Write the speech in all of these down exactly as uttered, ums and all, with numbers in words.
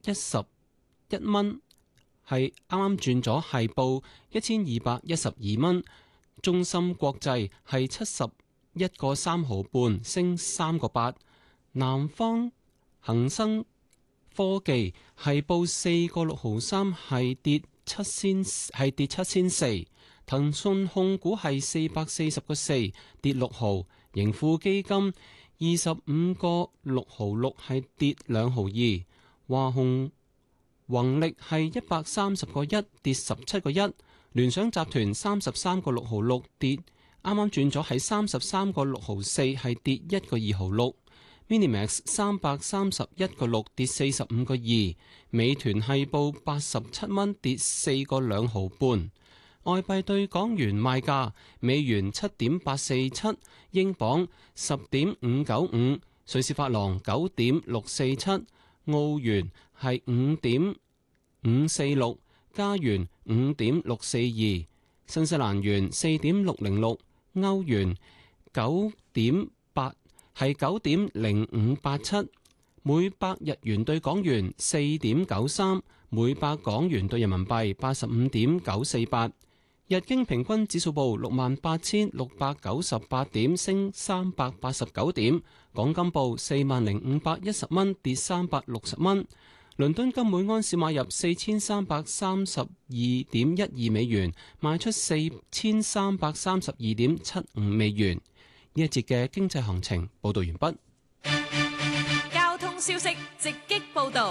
一十一蚊，係啱啱轉咗係報一千二百一十二蚊。中芯國際係七十一個三毫半，升三個八。南方恒生科技係報四個六毫三，係跌七仙，係跌七仙四。騰訊控股係四百四十個四，跌六毫。盈富基金二十五個六毫六，係跌兩毫二。華虹宏力係一百三十個一，跌十七個一。聯想集團三十三個六毫六，跌啱啱轉咗係三十三個六毫四，係跌一個二毫六。Minimax 三百三十一個六，跌四十五個二。美團係報八十七蚊，跌四個兩毫半。外幣對港元賣價：美元七點八四七，英鎊十點五九五，瑞士法郎九點六四七，澳元係五點五四六，加元五點六四二，新西蘭元四點六零六，歐元九點八係九點零五八七，每百日元對港元四點九三，每百港元對人民幣八十五點九四八。日經平均指數報六萬八千六百九十八點，升三百八十九點。港金報四萬零五百一十蚊，跌三百六十蚊。倫敦金每安士買入四千三百三十二點一二美元，賣出四千三百三十二點七五美元。呢一節嘅經濟行情報道完畢。 交通消息直擊報道。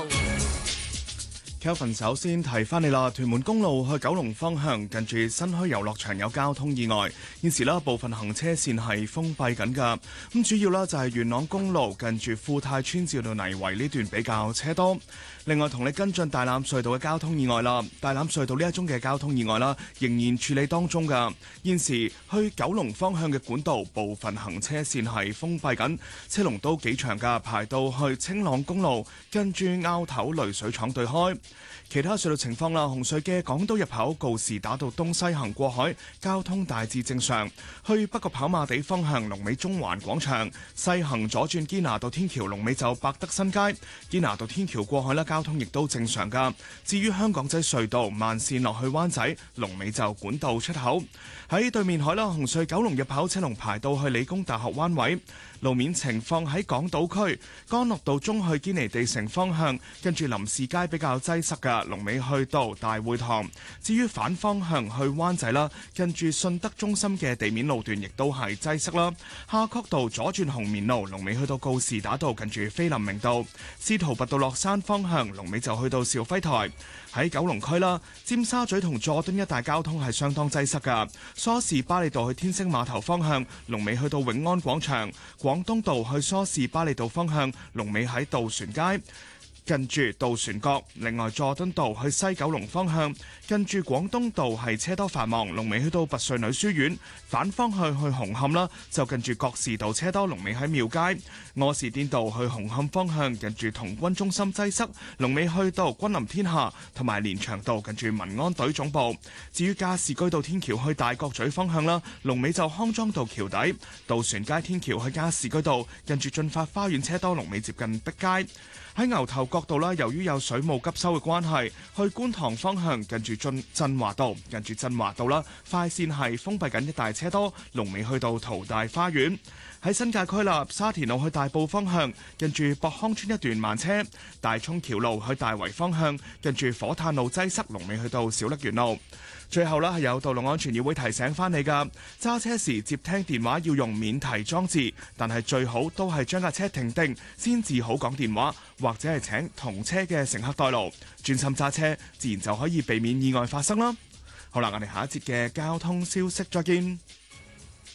Kelvin 首先提翻你啦，屯門公路去九龍方向近住新墟遊樂場有交通意外，現時啦部分行車線係封閉緊㗎。咁主要啦就係元朗公路近住富泰村至到泥圍呢段比較車多。另外同你跟進大欖隧道嘅交通意外啦，大欖隧道呢一宗嘅交通意外啦仍然處理當中㗎。現時去九龍方向嘅管道部分行車線係封閉緊，車龍都幾長㗎，排到去青朗公路跟住凹頭濾水廠對開。其他隧道情況啦，紅隧嘅港島入口告士打道東西行過海，交通大致正常。去北角跑馬地方向龍尾中環廣場，西行左轉堅拿道天橋龍尾就百德新街，堅拿道天橋過海啦，交通亦都正常噶。至於香港仔隧道慢線落去灣仔，龍尾就管道出口。喺對面海啦，紅隧九龍入口車龍排到去理工大學灣位。路面情況喺港島區，干諾道中去堅尼地城方向，跟住林士街比較擠塞㗎，龍尾去到大會堂。至於反方向去灣仔啦，跟住信德中心嘅地面路段亦都係擠塞啦。夏慤道左轉紅棉路，龍尾去到告士打道，近住菲林明道。司徒拔道落山方向，龍尾就去到肇輝台。喺九龍區啦，尖沙咀同佐敦一帶交通係相當擠塞㗎。梳士巴利道去天星碼頭方向，龍尾去到永安廣場。廣東道去梳士巴利道方向，龍尾喺渡船街近住渡船角。另外佐敦道去西九龍方向，近住廣東道係車多繁忙，龍尾去到拔萃女書院。反方向去紅磡啦，就近住覺士道車多，龍尾喺廟街。柯士甸道去紅磡方向，近住童軍中心擠塞，龍尾去到君臨天下，同埋連翔道近住民安隊總部。至於加士居道天橋去大角咀方向啦，龍尾就康莊道橋底。渡船街天橋去加士居道，近住駿發花園車多，龍尾接近碧街。喺牛頭角道啦，由於有水務急修嘅關係，去觀塘方向近住進振華道，近住振華道啦，快線係封閉緊，一大車多，龍尾去到淘大花園。喺新界區啦，沙田路去大埔方向，近住博康村一段慢車；大涌橋路去大圍方向，近住火炭路擠塞，龍尾去到小瀝源路。最後啦，係有道路安全議會提醒翻你噶，揸車時接聽電話要用免提裝置，但係最好都係將架車停定先至好講電話，或者係請同車嘅乘客代勞，專心揸車，自然就可以避免意外發生啦。好啦，我哋下一節嘅交通消息再見。